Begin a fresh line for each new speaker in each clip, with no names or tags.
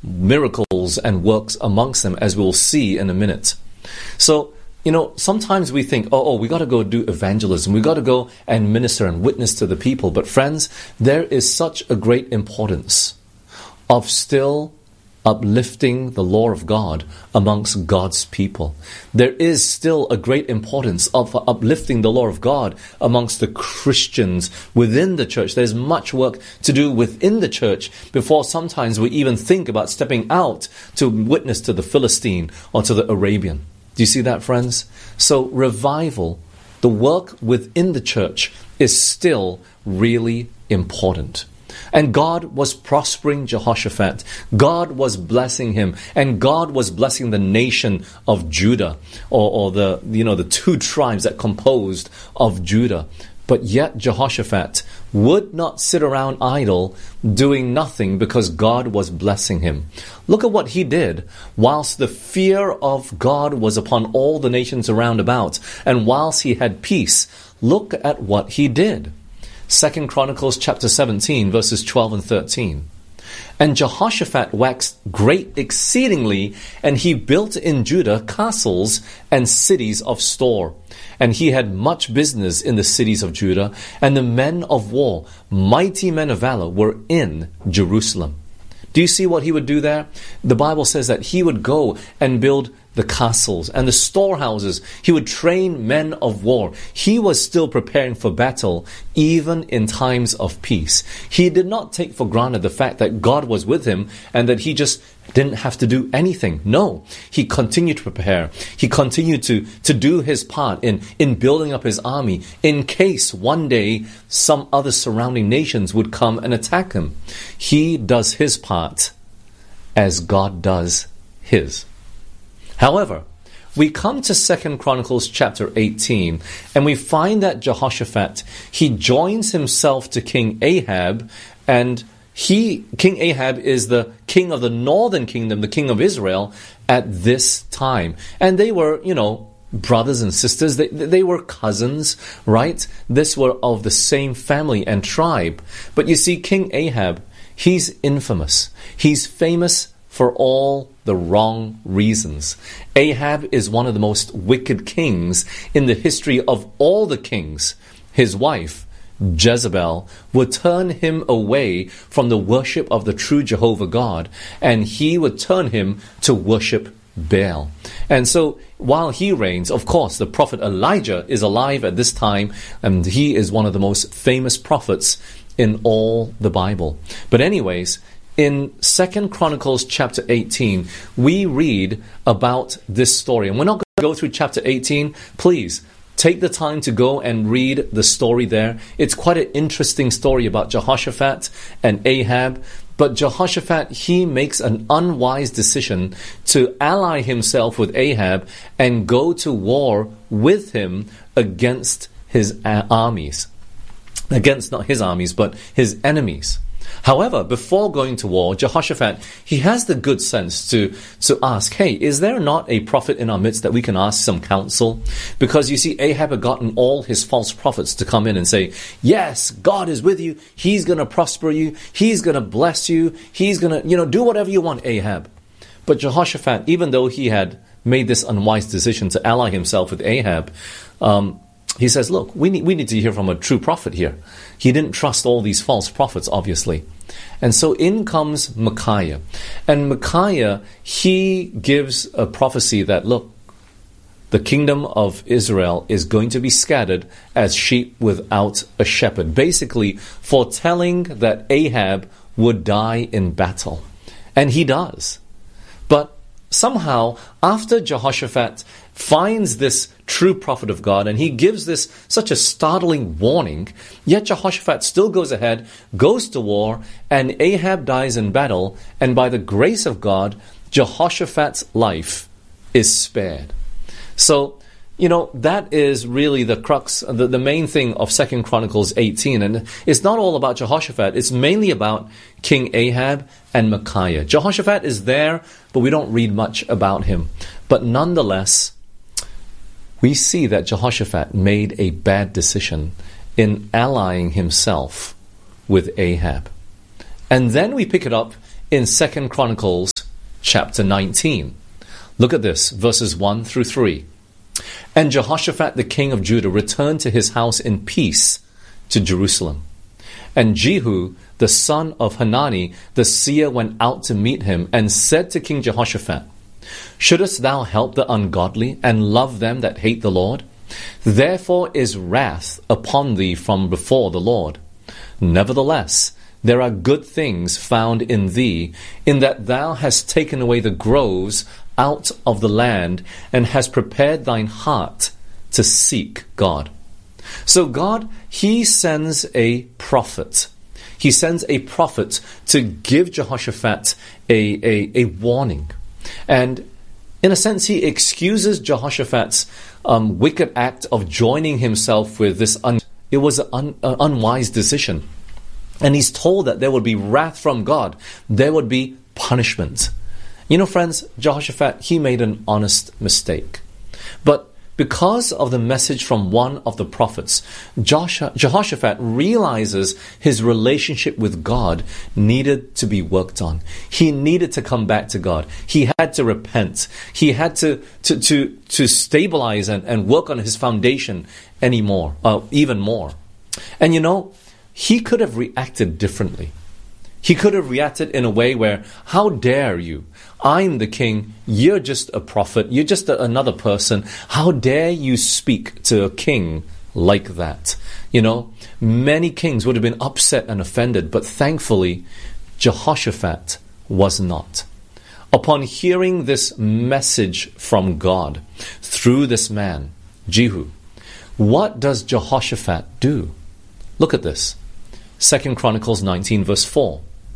miracles and works amongst them, as we'll see in a minute. So, sometimes we think, we got to go do evangelism. We got to go and minister and witness to the people. But friends, there is such a great importance of still uplifting the law of God amongst God's people. There is still a great importance of uplifting the law of God amongst the Christians within the church. There's much work to do within the church before sometimes we even think about stepping out to witness to the Philistine or to the Arabian. Do you see that, friends? So revival, the work within the church, is still really important. And God was prospering Jehoshaphat. God was blessing him. And God was blessing the nation of Judah, or the two tribes that composed of Judah. But yet Jehoshaphat would not sit around idle doing nothing, because God was blessing him. Look at what he did. Whilst the fear of God was upon all the nations around about, and whilst he had peace, look at what he did. 2 Chronicles chapter 17, verses 12 and 13. And Jehoshaphat waxed great exceedingly, and he built in Judah castles and cities of store. And he had much business in the cities of Judah, and the men of war, mighty men of valor, were in Jerusalem. Do you see what he would do there? The Bible says that he would go and build the castles and the storehouses. He would train men of war. He was still preparing for battle, even in times of peace. He did not take for granted the fact that God was with him and that he just didn't have to do anything. No, he continued to prepare. He continued to do his part in building up his army in case one day some other surrounding nations would come and attack him. He does his part as God does his. However, we come to 2 Chronicles chapter 18, and we find that Jehoshaphat, he joins himself to King Ahab, and King Ahab is the king of the northern kingdom, the king of Israel, at this time. And they were, brothers and sisters. They were cousins, right? This were of the same family and tribe. But you see, King Ahab, he's infamous. He's famous for all the wrong reasons. Ahab is one of the most wicked kings in the history of all the kings. His wife, Jezebel, would turn him away from the worship of the true Jehovah God, and he would turn him to worship Baal. And so while he reigns, of course, the prophet Elijah is alive at this time, and he is one of the most famous prophets in all the Bible. But anyways, in 2 Chronicles chapter 18, we read about this story. And we're not going to go through chapter 18. Please, take the time to go and read the story there. It's quite an interesting story about Jehoshaphat and Ahab. But Jehoshaphat, he makes an unwise decision to ally himself with Ahab and go to war with him against his armies. Against not his armies, but his enemies. However, before going to war, Jehoshaphat, he has the good sense to ask, hey, is there not a prophet in our midst that we can ask some counsel? Because you see, Ahab had gotten all his false prophets to come in and say, yes, God is with you. He's going to prosper you. He's going to bless you. He's going to, do whatever you want, Ahab. But Jehoshaphat, even though he had made this unwise decision to ally himself with Ahab, he says, look, we need to hear from a true prophet here. He didn't trust all these false prophets, obviously. And so in comes Micaiah. And Micaiah, he gives a prophecy that, look, the kingdom of Israel is going to be scattered as sheep without a shepherd. Basically, foretelling that Ahab would die in battle. And he does. But somehow, after Jehoshaphat finds this true prophet of God, and he gives this such a startling warning, yet Jehoshaphat still goes ahead, goes to war, and Ahab dies in battle, and by the grace of God, Jehoshaphat's life is spared. So, that is really the crux, the main thing of 2 Chronicles 18. And it's not all about Jehoshaphat. It's mainly about King Ahab and Micaiah. Jehoshaphat is there, but we don't read much about him. But nonetheless, we see that Jehoshaphat made a bad decision in allying himself with Ahab. And then we pick it up in 2 Chronicles chapter 19. Look at this, verses 1 through 3. And Jehoshaphat the king of Judah returned to his house in peace to Jerusalem. And Jehu the son of Hanani the seer went out to meet him, and said to King Jehoshaphat, Shouldest thou help the ungodly, and love them that hate the Lord? Therefore is wrath upon thee from before the Lord. Nevertheless, there are good things found in thee, in that thou hast taken away the groves out of the land, and hast prepared thine heart to seek God. So God, He sends a prophet. He sends a prophet to give Jehoshaphat a warning. And in a sense, he excuses Jehoshaphat's wicked act of joining himself with this. It was an unwise decision. And he's told that there would be wrath from God. There would be punishment. You know, friends, Jehoshaphat, he made an honest mistake. But because of the message from one of the prophets, Jehoshaphat realizes his relationship with God needed to be worked on. He needed to come back to God. He had to repent. He had to stabilize and work on his foundation even more. And you know, he could have reacted differently. He could have reacted in a way where, how dare you? I'm the king, you're just a prophet, you're just another person. How dare you speak to a king like that? You know, many kings would have been upset and offended, but thankfully, Jehoshaphat was not. Upon hearing this message from God through this man, Jehu, what does Jehoshaphat do? Look at this. 2 Chronicles 19 verse 4.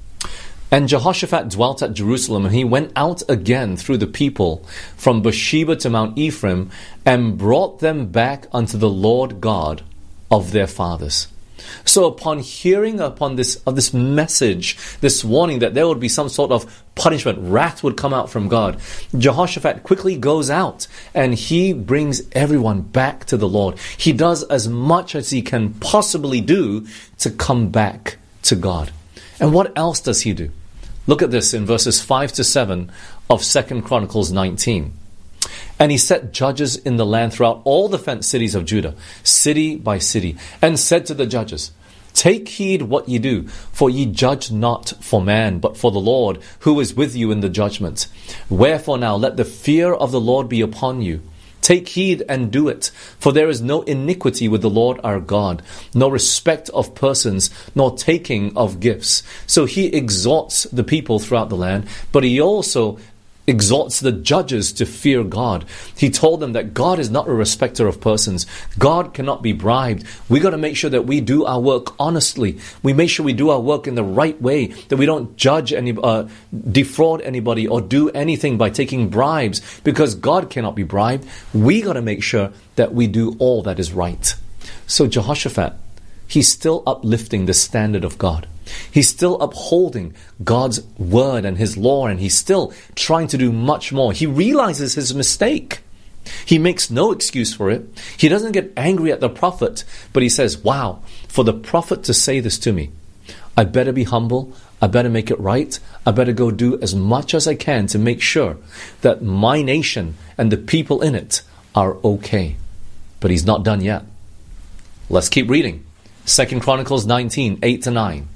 And Jehoshaphat dwelt at Jerusalem, and he went out again through the people from Beersheba to Mount Ephraim, and brought them back unto the Lord God of their fathers. So upon hearing this message, this warning that there would be some sort of punishment, wrath would come out from God, Jehoshaphat quickly goes out and he brings everyone back to the Lord. He does as much as he can possibly do to come back to God. And what else does he do? Look at this in verses 5 to 7 of 2 Chronicles 19. And he set judges in the land throughout all the fenced cities of Judah, city by city, and said to the judges, Take heed what ye do, for ye judge not for man, but for the Lord, who is with you in the judgment. Wherefore now let the fear of the Lord be upon you. Take heed and do it, for there is no iniquity with the Lord our God, no respect of persons, nor taking of gifts. So he exhorts the people throughout the land, but he also exhorts the judges to fear God. He told them that God is not a respecter of persons. God cannot be bribed. We got to make sure that we do our work honestly. We make sure we do our work in the right way, that we don't judge defraud anybody or do anything by taking bribes, because God cannot be bribed. We got to make sure that we do all that is right. So Jehoshaphat, he's still uplifting the standard of God. He's still upholding God's word and his law, and he's still trying to do much more. He realizes his mistake. He makes no excuse for it. He doesn't get angry at the prophet, but he says, wow, for the prophet to say this to me, I better be humble, I better make it right, I better go do as much as I can to make sure that my nation and the people in it are okay. But he's not done yet. Let's keep reading. 2 Chronicles 19, 8 to 9.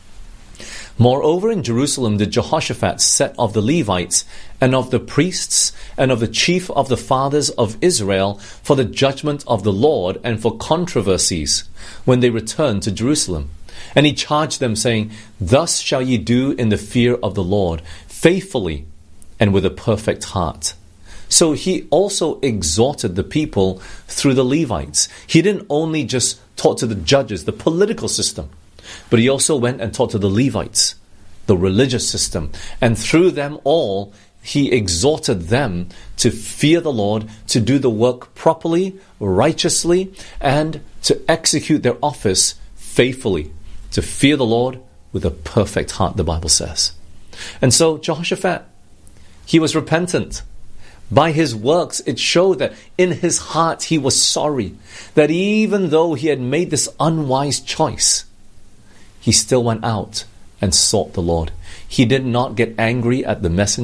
Moreover, in Jerusalem did Jehoshaphat set of the Levites, and of the priests, and of the chief of the fathers of Israel, for the judgment of the Lord, and for controversies, when they returned to Jerusalem. And he charged them, saying, Thus shall ye do in the fear of the Lord, faithfully, and with a perfect heart. So he also exhorted the people through the Levites. He didn't only just talk to the judges, the political system, but he also went and talked to the Levites, the religious system. And through them all, he exhorted them to fear the Lord, to do the work properly, righteously, and to execute their office faithfully. To fear the Lord with a perfect heart, the Bible says. And so Jehoshaphat, he was repentant. By his works, it showed that in his heart he was sorry. That even though he had made this unwise choice, he still went out and sought the Lord. He did not get angry at the messenger.